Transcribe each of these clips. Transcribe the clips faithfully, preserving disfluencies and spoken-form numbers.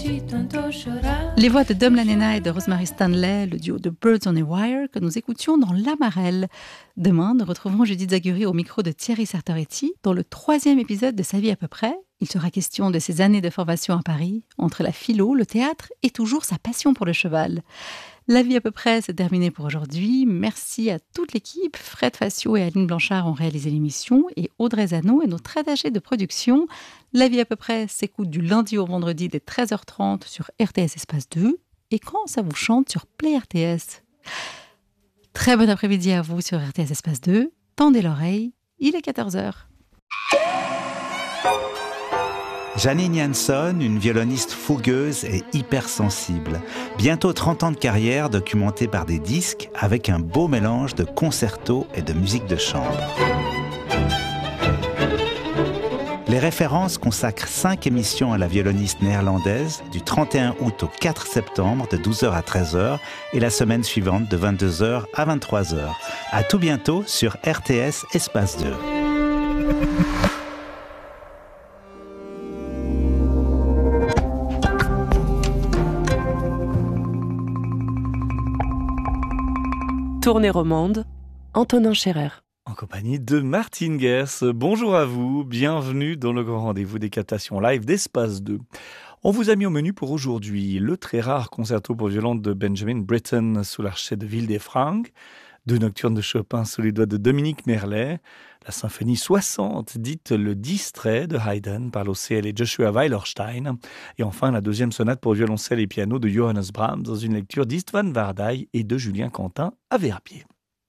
Les voix de Dom Lanena et de Rosemary Stanley, le duo de Birds on a Wire que nous écoutions dans L'Amarelle. Demain, nous retrouverons Judith Zaguri au micro de Thierry Sartoretti dans le troisième épisode de Sa vie à peu près. Il sera question de ses années de formation à Paris, entre la philo, le théâtre et toujours sa passion pour le cheval. La vie à peu près, c'est terminé pour aujourd'hui. Merci à toute l'équipe. Fred Facio et Aline Blanchard ont réalisé l'émission et Audrey Zano est notre attachée de production. La vie à peu près s'écoute du lundi au vendredi dès treize heures trente sur R T S Espace deux et quand ça vous chante sur Play R T S. Très bon après-midi à vous sur R T S Espace deux. Tendez l'oreille, il est quatorze heures. Janine Janson, une violoniste fougueuse et hypersensible. Bientôt trente ans de carrière documentée par des disques avec un beau mélange de concertos et de musique de chambre. Les références consacrent cinq émissions à la violoniste néerlandaise du trente et un août au quatre septembre de douze heures à treize heures et la semaine suivante de vingt-deux heures à vingt-trois heures. À tout bientôt sur R T S Espace deux. Tournée romande, Antonin Scherer. En compagnie de Martine Gers. Bonjour à vous, bienvenue dans le grand rendez-vous des captations live d'Espace deux. On vous a mis au menu pour aujourd'hui le très rare concerto pour violon de Benjamin Britten sous l'archet de Wildefrank, deux nocturnes de Chopin sous les doigts de Dominique Merlet, la symphonie soixante dite Le Distrait de Haydn par l'O C L et Joshua Weilerstein, et enfin la deuxième sonate pour violoncelle et piano de Johannes Brahms dans une lecture d'Istvan Vardai et de Julien Quentin à Verbier.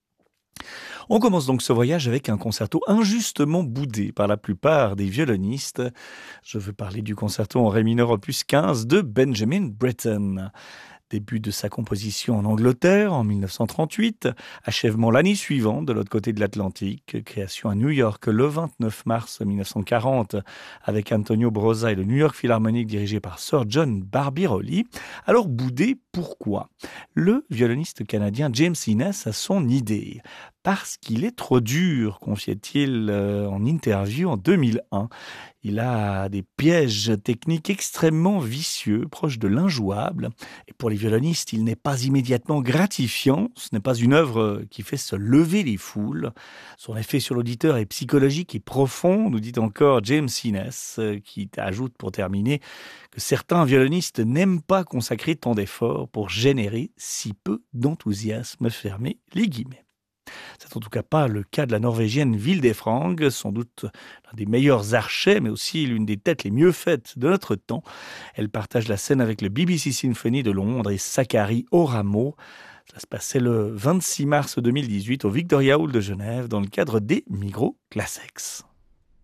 On commence donc ce voyage avec un concerto injustement boudé par la plupart des violonistes. Je veux parler du concerto en ré mineur opus quinze de Benjamin Britten. Début de sa composition en Angleterre en mille neuf cent trente-huit, achèvement l'année suivante de l'autre côté de l'Atlantique, création à New York le vingt-neuf mars mille neuf cent quarante avec Antonio Brosa et le New York Philharmonic dirigé par Sir John Barbirolli. Alors boudé, pourquoi ? Le violoniste canadien James Innes a son idée. Parce qu'il est trop dur, confiait-il en interview en deux mille un. Il a des pièges techniques extrêmement vicieux, proches de l'injouable. Et pour les violonistes, il n'est pas immédiatement gratifiant. Ce n'est pas une œuvre qui fait se lever les foules. Son effet sur l'auditeur est psychologique et profond, nous dit encore James Innes, qui ajoute pour terminer que certains violonistes n'aiment pas consacrer tant d'efforts pour générer si peu d'enthousiasme. Fermez les guillemets. C'est en tout cas pas le cas de la Norvégienne Wildefrank, sans doute l'un des meilleurs archets, mais aussi l'une des têtes les mieux faites de notre temps. Elle partage la scène avec le B B C Symphony de Londres et Zachary Oramo. Ça se passait le vingt-six mars deux mille dix-huit au Victoria Hall de Genève dans le cadre des Migros Classics.